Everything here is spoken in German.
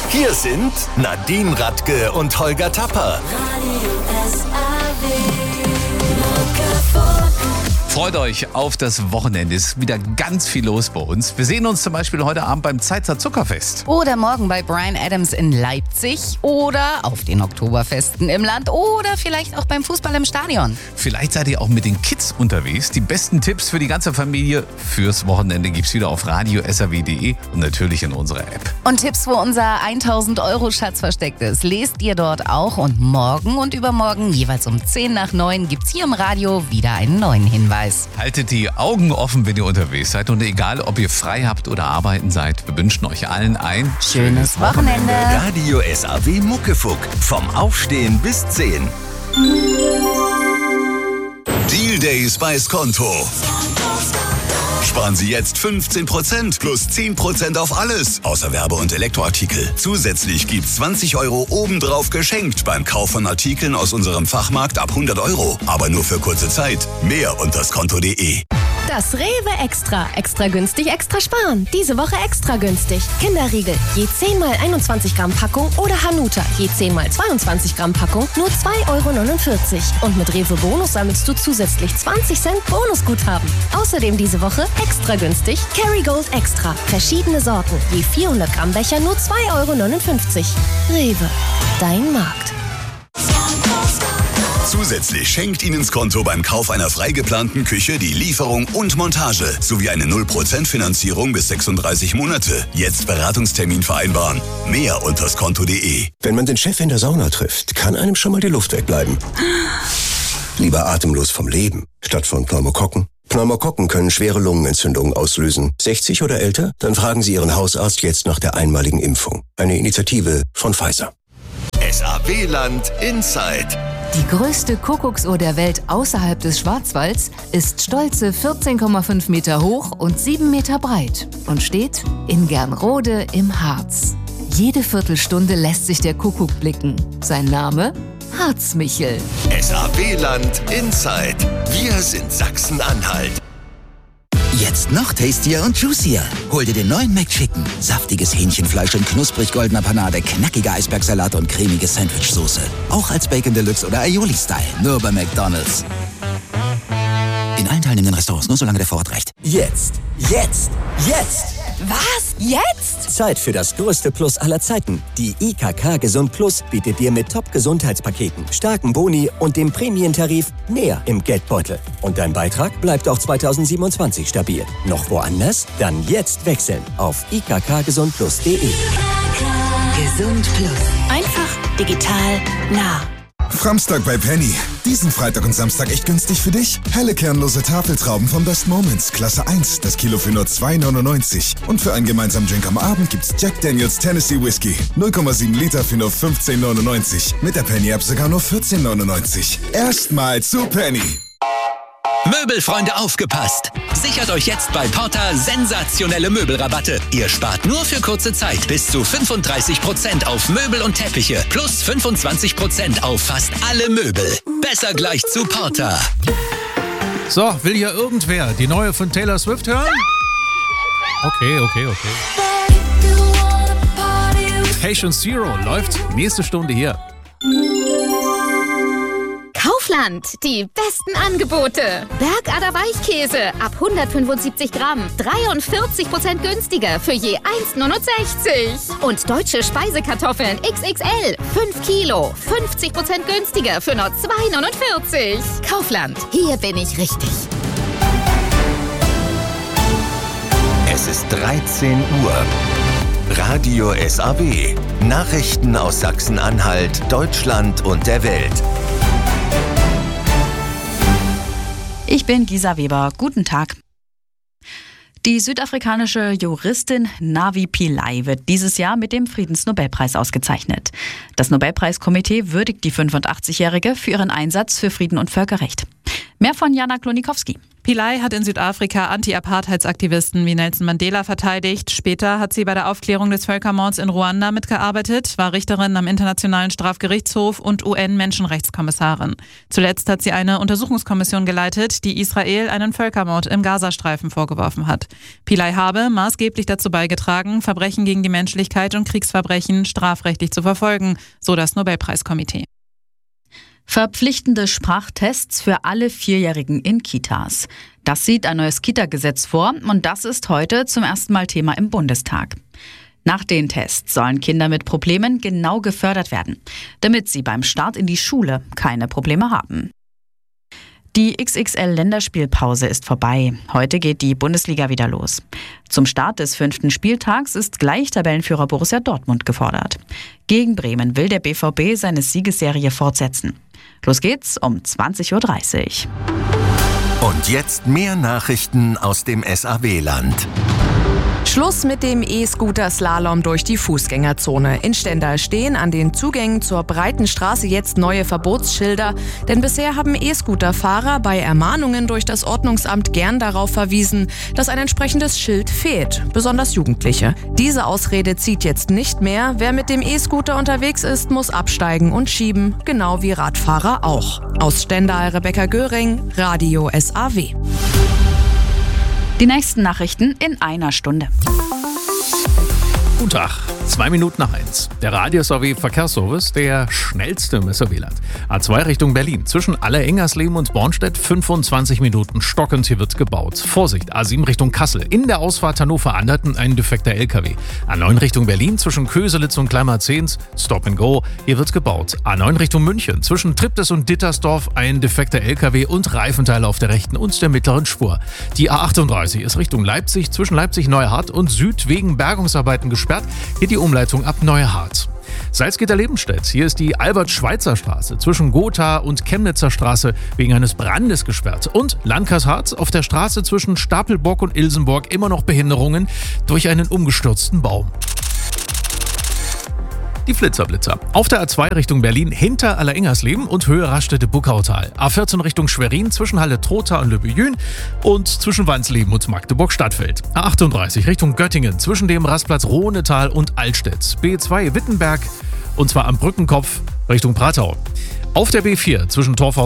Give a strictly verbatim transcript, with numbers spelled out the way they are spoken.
Hier sind Nadine Radke und Holger Tapper. Freut euch auf das Wochenende. Es ist wieder ganz viel los bei uns. Wir sehen uns zum Beispiel heute Abend beim Zeitzer Zuckerfest. Oder morgen bei Bryan Adams in Leipzig. Oder auf den Oktoberfesten im Land. Oder vielleicht auch beim Fußball im Stadion. Vielleicht seid ihr auch mit den Kids unterwegs. Die besten Tipps für die ganze Familie fürs Wochenende gibt's wieder auf radio s r w punkt d e und natürlich in unserer App. Und Tipps, wo unser tausend Euro Schatz versteckt ist, lest ihr dort auch. Und morgen und übermorgen, jeweils um zehn nach neun, gibt's hier im Radio wieder einen neuen Hinweis. Haltet die Augen offen, wenn ihr unterwegs seid. Und egal, ob ihr frei habt oder arbeiten seid, wir wünschen euch allen ein schönes Wochenende. Radio S A W Muckefuck. Vom Aufstehen bis zehn. Deal Days bei Skonto. Sparen Sie jetzt fünfzehn Prozent plus zehn Prozent auf alles, außer Werbe- und Elektroartikel. Zusätzlich gibt's zwanzig Euro obendrauf geschenkt beim Kauf von Artikeln aus unserem Fachmarkt ab hundert Euro. Aber nur für kurze Zeit. Mehr unter skonto punkt d e. Das Rewe Extra. Extra günstig, extra sparen. Diese Woche extra günstig. Kinderriegel, je zehn mal einundzwanzig Gramm Packung oder Hanuta, je zehn mal zweiundzwanzig Gramm Packung, nur zwei Euro neunundvierzig. Und mit Rewe Bonus sammelst du zusätzlich zwanzig Cent Bonusguthaben. Außerdem diese Woche extra günstig Kerrygold Extra. Verschiedene Sorten, je vierhundert Gramm Becher, nur zwei Euro neunundfünfzig. Rewe, dein Markt. Zusätzlich schenkt Ihnen Skonto beim Kauf einer frei geplanten Küche die Lieferung und Montage sowie eine null Prozent Finanzierung bis sechsunddreißig Monate. Jetzt Beratungstermin vereinbaren. Mehr unter skonto punkt d e. Wenn man den Chef in der Sauna trifft, kann einem schon mal die Luft wegbleiben. Lieber atemlos vom Leben, statt von Pneumokokken. Pneumokokken können schwere Lungenentzündungen auslösen. sechzig oder älter? Dann fragen Sie Ihren Hausarzt jetzt nach der einmaligen Impfung. Eine Initiative von Pfizer. S A W-Land Inside. Die größte Kuckucksuhr der Welt außerhalb des Schwarzwalds ist stolze vierzehn Komma fünf Meter hoch und sieben Meter breit und steht in Gernrode im Harz. Jede Viertelstunde lässt sich der Kuckuck blicken. Sein Name? Harzmichel. S A W-Land Inside. Wir sind Sachsen-Anhalt. Jetzt noch tastier und juicier. Hol dir den neuen McChicken. Saftiges Hähnchenfleisch in knusprig goldener Panade, knackiger Eisbergsalat und cremige Sandwichsoße. Auch als Bacon Deluxe oder Aioli-Style. Nur bei McDonald's. In allen teilnehmenden Restaurants, nur solange der Vorrat reicht. Jetzt, jetzt, jetzt! Was? Jetzt? Zeit für das größte Plus aller Zeiten. Die I K K Gesund Plus bietet dir mit Top-Gesundheitspaketen, starken Boni und dem Prämientarif mehr im Geldbeutel. Und dein Beitrag bleibt auch zweitausendsiebenundzwanzig stabil. Noch woanders? Dann jetzt wechseln auf i k k gesund plus punkt d e. Gesund Plus. Einfach, digital, nah. Framstag bei Penny. Diesen Freitag und Samstag echt günstig für dich? Helle kernlose Tafeltrauben von Best Moments, Klasse eins, das Kilo für nur zwei neunundneunzig. Und für einen gemeinsamen Drink am Abend gibt's Jack Daniels Tennessee Whiskey. null Komma sieben Liter für nur fünfzehn neunundneunzig. Mit der Penny-App sogar nur vierzehn neunundneunzig. Erstmal zu Penny. Möbelfreunde, aufgepasst! Sichert euch jetzt bei Porta sensationelle Möbelrabatte. Ihr spart nur für kurze Zeit bis zu fünfunddreißig Prozent auf Möbel und Teppiche plus fünfundzwanzig Prozent auf fast alle Möbel. Besser gleich zu Porta. So, will hier irgendwer die neue von Taylor Swift hören? Okay, okay, okay. Patient Zero läuft nächste Stunde hier. Kaufland, die besten Angebote. Bergader Weichkäse ab hundertfünfundsiebzig Gramm, dreiundvierzig Prozent günstiger für je eins neunundsechzig. Und deutsche Speisekartoffeln X X L, fünf Kilo, fünfzig Prozent günstiger für nur zwei neunundvierzig. Kaufland, hier bin ich richtig. Es ist dreizehn Uhr. Radio S A W. Nachrichten aus Sachsen-Anhalt, Deutschland und der Welt. Ich bin Gisa Weber. Guten Tag. Die südafrikanische Juristin Navi Pillay wird dieses Jahr mit dem Friedensnobelpreis ausgezeichnet. Das Nobelpreiskomitee würdigt die fünfundachtzigjährige für ihren Einsatz für Frieden und Völkerrecht. Mehr von Jana Klonikowski. Pillay hat in Südafrika Anti-Apartheidsaktivisten wie Nelson Mandela verteidigt. Später hat sie bei der Aufklärung des Völkermords in Ruanda mitgearbeitet, war Richterin am Internationalen Strafgerichtshof und U N-Menschenrechtskommissarin. Zuletzt hat sie eine Untersuchungskommission geleitet, die Israel einen Völkermord im Gazastreifen vorgeworfen hat. Pillay habe maßgeblich dazu beigetragen, Verbrechen gegen die Menschlichkeit und Kriegsverbrechen strafrechtlich zu verfolgen, so das Nobelpreiskomitee. Verpflichtende Sprachtests für alle Vierjährigen in Kitas. Das sieht ein neues Kita-Gesetz vor und das ist heute zum ersten Mal Thema im Bundestag. Nach den Tests sollen Kinder mit Problemen genau gefördert werden, damit sie beim Start in die Schule keine Probleme haben. Die X X L-Länderspielpause ist vorbei. Heute geht die Bundesliga wieder los. Zum Start des fünften Spieltags ist gleich Tabellenführer Borussia Dortmund gefordert. Gegen Bremen will der B V B seine Siegesserie fortsetzen. Los geht's um zwanzig Uhr dreißig. Und jetzt mehr Nachrichten aus dem S A W-Land. Schluss mit dem E-Scooter-Slalom durch die Fußgängerzone. In Stendal stehen an den Zugängen zur breiten Straße jetzt neue Verbotsschilder, denn bisher haben E-Scooter-Fahrer bei Ermahnungen durch das Ordnungsamt gern darauf verwiesen, dass ein entsprechendes Schild fehlt, besonders Jugendliche. Diese Ausrede zieht jetzt nicht mehr. Wer mit dem E-Scooter unterwegs ist, muss absteigen und schieben, genau wie Radfahrer auch. Aus Stendal Rebecca Göring, Radio S A W. Die nächsten Nachrichten in einer Stunde. Guten Tag, zwei Minuten nach eins. Der Radio S A W Verkehrsservice, der schnellste im S A W-Land. A zwei Richtung Berlin. Zwischen Aller-Engersleben und Bornstedt fünfundzwanzig Minuten stockend. Hier wird gebaut. Vorsicht, A sieben Richtung Kassel. In der Ausfahrt Hannover-Anderten ein defekter L K W. A neun Richtung Berlin zwischen Köselitz und Kleimarzens. Stop and go. Hier wird gebaut. A neun Richtung München. Zwischen Triptis und Dittersdorf ein defekter L K W und Reifenteile auf der rechten und der mittleren Spur. Die A achtunddreißig ist Richtung Leipzig. Zwischen Leipzig-Neuhardt und Süd wegen Bergungsarbeiten gesperrt. Hier die Umleitung ab Neuhardt. Salzgitter-Lebenstedt. Hier ist die Albert-Schweitzer-Straße zwischen Gotha und Chemnitzer Straße wegen eines Brandes gesperrt. Und Landkreis auf der Straße zwischen Stapelbock und Ilsenburg immer noch Behinderungen durch einen umgestürzten Baum. Die Flitzerblitzer. Auf der A zwei Richtung Berlin hinter Aller-Engersleben und Höhe Raststätte-Buckautal. A vierzehn Richtung Schwerin zwischen Halle-Trotha und Le Buyün und zwischen Wansleben und Magdeburg-Stadtfeld. A achtunddreißig Richtung Göttingen zwischen dem Rastplatz Rohnetal und Altstedt. B zwei Wittenberg und zwar am Brückenkopf Richtung Pratau. Auf der B vier zwischen Torfhaus